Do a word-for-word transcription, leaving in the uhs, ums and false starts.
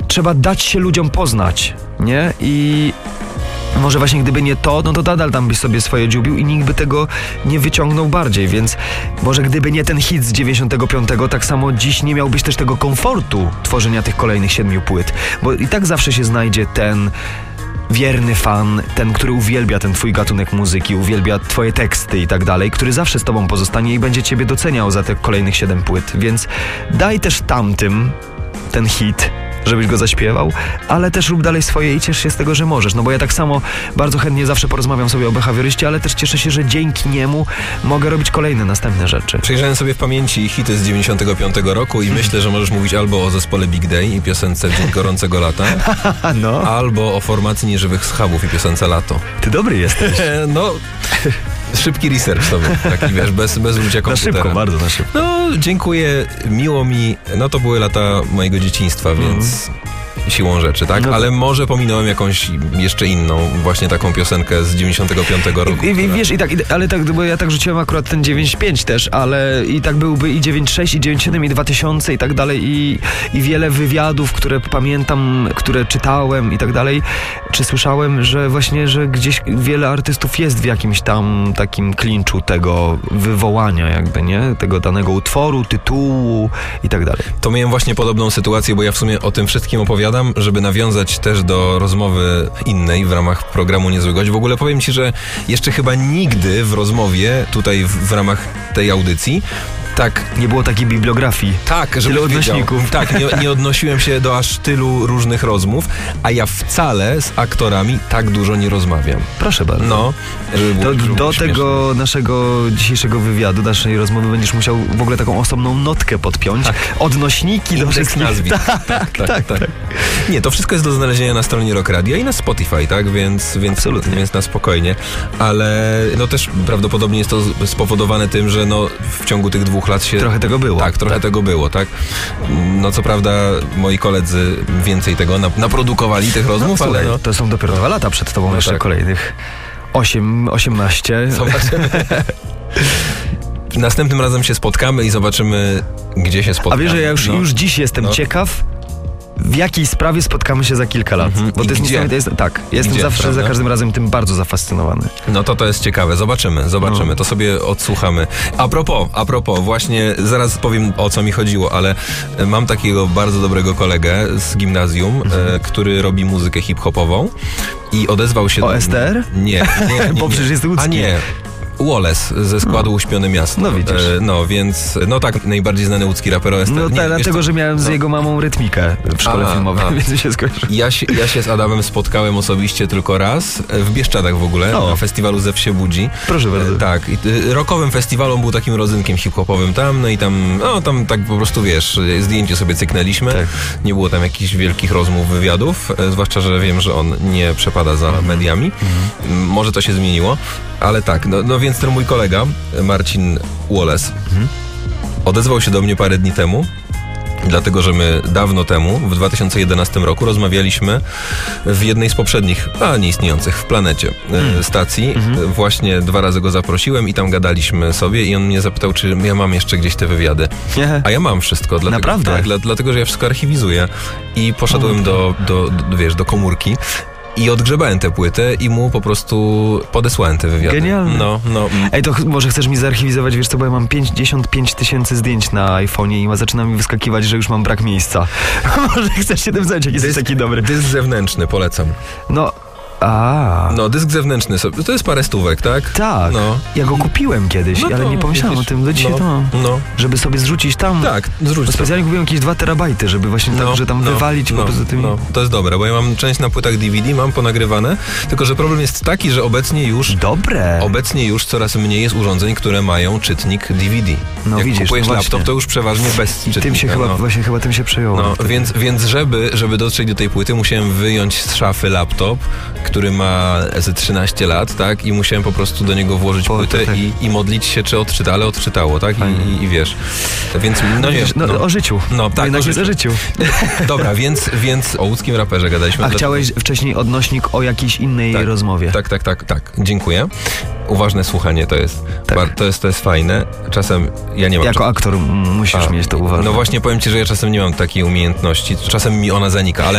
trzeba dać się ludziom poznać, nie? I może właśnie gdyby nie to, no to nadal tam byś sobie swoje dziubił i nikt by tego nie wyciągnął bardziej, więc może gdyby nie ten hit z dziewięćdziesiątego piątego, tak samo dziś nie miałbyś też tego komfortu tworzenia tych kolejnych siedmiu płyt, bo i tak zawsze się znajdzie ten wierny fan, ten, który uwielbia ten twój gatunek muzyki, uwielbia twoje teksty i tak dalej, który zawsze z tobą pozostanie i będzie ciebie doceniał za te kolejnych siedem płyt, więc daj też tamtym ten hit, żebyś go zaśpiewał, ale też rób dalej swoje i ciesz się z tego, że możesz. No bo ja tak samo bardzo chętnie zawsze porozmawiam sobie o behawioryście, ale też cieszę się, że dzięki niemu mogę robić kolejne, następne rzeczy. Przejrzałem sobie w pamięci hity z dziewięćdziesiątego piątego roku i myślę, że możesz mówić albo o zespole Big Day i piosence Dzień Gorącego Lata, no. albo o formacji Nieżywych Schabów i piosence Lato. Ty dobry jesteś. No... Szybki research to był, taki wiesz, bez, bez użycia komputera. Na szybko, bardzo na szybko. No, dziękuję, miło mi, no to były lata mojego dzieciństwa, mm. więc siłą rzeczy, tak? No. Ale może pominąłem jakąś jeszcze inną, właśnie taką piosenkę z dziewięćdziesiątego piątego roku. I, i, która... Wiesz, i tak, i, ale tak, bo ja tak rzuciłem akurat ten dziewięćdziesiąt pięć też, ale i tak byłby i dziewięćdziesiąt sześć, i dziewięćdziesiąt siedem, i dwa tysiące i tak dalej, i, i wiele wywiadów, które pamiętam, które czytałem i tak dalej, czy słyszałem, że właśnie, że gdzieś wiele artystów jest w jakimś tam takim klinczu tego wywołania jakby, nie? Tego danego utworu, tytułu i tak dalej. To miałem właśnie podobną sytuację, bo ja w sumie o tym wszystkim opowiadam, żeby nawiązać też do rozmowy innej w ramach programu Niezły Gość. W ogóle powiem ci, że jeszcze chyba nigdy w rozmowie tutaj w, w ramach tej audycji tak... Nie było takiej bibliografii. Tak, żeby odnośników. Tak, nie, nie odnosiłem się do aż tylu różnych rozmów, a ja wcale z aktorami tak dużo nie rozmawiam. Proszę bardzo. No, żeby było, do żeby było do śmieszne. tego naszego dzisiejszego wywiadu, naszej rozmowy będziesz musiał w ogóle taką osobną notkę podpiąć. Tak. Odnośniki do wszystkich nazwisk. Tak, tak, tak, tak, tak. Nie, to wszystko jest do znalezienia na stronie Rock Radia i na Spotify, tak? Więc, więc, Absolutnie. więc na spokojnie. Ale no też prawdopodobnie jest to spowodowane tym, że no w ciągu tych dwóch lat się... Trochę tego było. Tak, trochę tak. tego było, tak? No co prawda moi koledzy więcej tego nap- naprodukowali tych rozmów, no, ale no... To są dopiero dwa lata przed tobą, no jeszcze tak. Kolejnych osiem, osiemnaście. Zobaczymy. Następnym razem się spotkamy i zobaczymy, gdzie się spotkamy. A wiesz, że ja już, no. już dziś jestem no. ciekaw, w jakiej sprawie spotkamy się za kilka lat. Mm-hmm. Bo to jest niesamowite. Jest, tak, jestem gdzie, zawsze prawda? Za każdym razem tym bardzo zafascynowany. No to to jest ciekawe. Zobaczymy, zobaczymy. No. To sobie odsłuchamy. A propos, a propos, właśnie zaraz powiem, o co mi chodziło, ale mam takiego bardzo dobrego kolegę z gimnazjum, mm-hmm. e, który robi muzykę hip-hopową i odezwał się... O S T R? Nie, nie, nie, nie. Bo przecież jest łódzki. A nie. Wallace ze składu no. Uśpione Miasto. No widzisz. E, no więc, no tak, najbardziej znany łódzki raper O S T R. No tak, dlatego, że miałem no. z jego mamą rytmikę w szkole a, filmowej, a. więc się skończyło. Ja się, ja się z Adamem spotkałem osobiście tylko raz, w Bieszczadach w ogóle, o. na festiwalu Zew się budzi. Proszę bardzo. E, tak, i, y, rockowym festiwalu, on był takim rodzynkiem hip-hopowym tam, no i tam, no tam tak po prostu, wiesz, zdjęcie sobie cyknęliśmy. Tak. Nie było tam jakichś wielkich rozmów, wywiadów, e, zwłaszcza, że wiem, że on nie przepada za mm. mediami. Mm. Może to się zmieniło, ale tak, no, no więc ten mój kolega, Marcin Wallace, mhm. odezwał się do mnie parę dni temu, dlatego, że my dawno temu, w dwa tysiące jedenastym roku, rozmawialiśmy w jednej z poprzednich, a nieistniejących w Planecie hmm. stacji. Mhm. Właśnie dwa razy go zaprosiłem i tam gadaliśmy sobie i on mnie zapytał, czy ja mam jeszcze gdzieś te wywiady. Nie. A ja mam wszystko. Dlatego, Naprawdę? Tak, dla, dlatego, że ja wszystko archiwizuję. I poszedłem do, do, do, wiesz, do komórki. I odgrzebałem tę płytę i mu po prostu podesłałem te wywiady. Genialne. No, no. Ej, to ch- może chcesz mi zarchiwizować, wiesz co, bo ja mam pięćdziesiąt pięć tysięcy zdjęć na iPhone'ie i zaczyna mi wyskakiwać, że już mam brak miejsca. Może chcesz się tym zająć, jak jesteś taki dobry. Dysk zewnętrzny, polecam. No, a. No, dysk zewnętrzny, to jest parę stówek, tak? Tak. No. Ja go kupiłem kiedyś, no to, ale nie pomyślałem widzisz, o tym do dzisiaj, no, to, no. żeby sobie zrzucić tam. Tak, zrzucić. Specjalnie kupiłem jakieś dwa terabajty, żeby właśnie no, tak, że tam no, wywalić no, po prostu tymi... No, to jest dobre, bo ja mam część na płytach D V D, mam ponagrywane, tylko że problem jest taki, że obecnie już... Dobre. Obecnie już coraz mniej jest urządzeń, które mają czytnik D V D. No Jak widzisz, kupujesz no laptop, to już przeważnie bez czytnika. Tym się chyba, no. właśnie chyba tym się przejąłem. No, więc, więc żeby, żeby dotrzeć do tej płyty, musiałem wyjąć z szafy laptop, który ma ze trzynaście lat, tak? I musiałem po prostu do niego włożyć po, płytę tak. i, i modlić się, czy odczyta, ale odczytało, tak? I, i, i wiesz. Więc, no, no, wiesz, no, no o życiu. No, tak, jednak jest o życiu. Dobra, więc, więc o łódzkim raperze gadaliśmy. A chciałeś dlatego... wcześniej odnośnik o jakiejś innej tak, rozmowie. Tak, tak, tak, tak. Dziękuję. Uważne słuchanie to jest. Tak. Bar- to jest, to jest fajne. Czasem ja nie mam... Jako aktor musisz A, mieć to uważne. No właśnie powiem ci, że ja czasem nie mam takiej umiejętności. Czasem mi ona zanika, ale